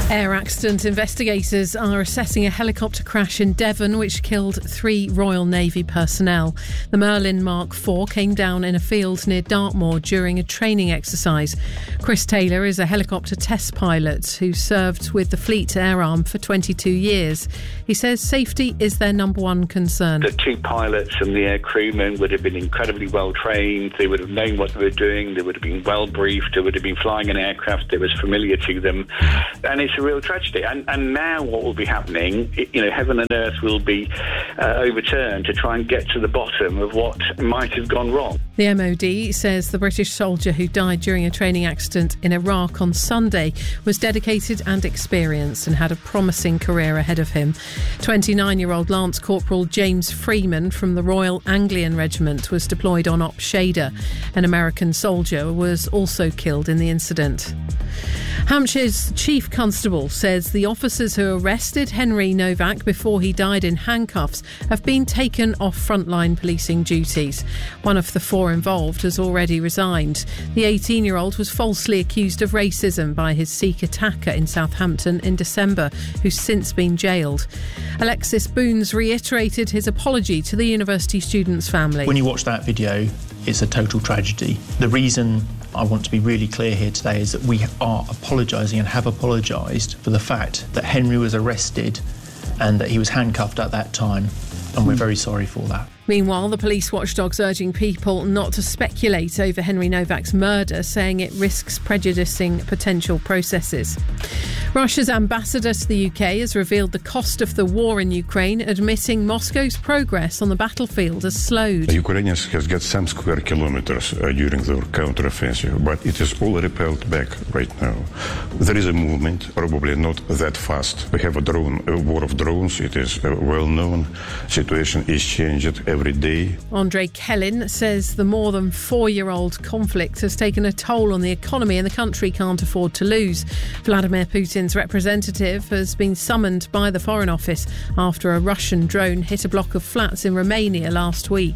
Air accident investigators are assessing a helicopter crash in Devon which killed 3 Royal Navy personnel. The Merlin Mark IV came down in a field near Dartmoor during a training exercise. Chris Taylor is a helicopter test pilot who served with the Fleet Air Arm for 22 years. He says safety is their number one concern. The 2 pilots and the air crewmen would have been incredibly well trained. They would have known what they were doing. They would have been well briefed. They would have been flying an aircraft that was familiar to them. And it's a real tragedy. And now what will be happening, heaven and earth will be overturned to try and get to the bottom of what might have gone wrong. The MOD says the British soldier who died during a training accident in Iraq on Sunday was dedicated and experienced and had a promising career ahead of him. 29-year-old Lance Corporal James Freeman from the Royal Anglian Regiment was deployed on Op Shader. An American soldier was also killed in the incident. Hampshire's Chief Constable says the officers who arrested Henry Novak before he died in handcuffs have been taken off frontline policing duties. One of the 4 involved has already resigned. The 18-year-old was falsely accused of racism by his Sikh attacker in Southampton in December, who's since been jailed. Alexis Boones reiterated his apology to the university student's family. When you watch that video, it's a total tragedy. The reason I want to be really clear here today is that we are apologising and have apologised for the fact that Henry was arrested and that he was handcuffed at that time, and we're very sorry for that. Meanwhile, the police watchdog's urging people not to speculate over Henry Novak's murder, saying it risks prejudicing potential processes. Russia's ambassador to the UK has revealed the cost of the war in Ukraine, admitting Moscow's progress on the battlefield has slowed. Ukrainians has got some square kilometers during their counteroffensive, but it is all repelled back right now. There is a movement, probably not that fast. We have a war of drones. It is well known. Situation is changed every day. Andrei Kellin says the more than 4-year-old conflict has taken a toll on the economy and the country can't afford to lose. Vladimir Putin's representative has been summoned by the Foreign Office after a Russian drone hit a block of flats in Romania last week.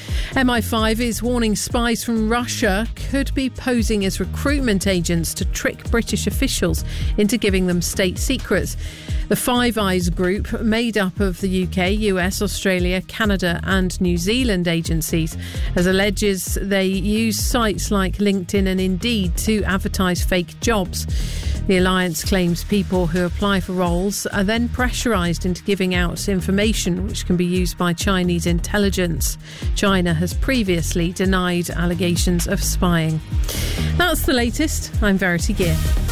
MI5 is warning spies from Russia could be posing as recruitment agents to trick British officials into giving them state secrets. The Five Eyes group, made up of the UK, US, Australia, Canada and New Zealand agencies, has alleges they use sites like LinkedIn and Indeed to advertise fake jobs. The alliance claims people who apply for roles are then pressurised into giving out information which can be used by Chinese intelligence. China has previously denied allegations of spying. That's the latest. I'm Verity Gear.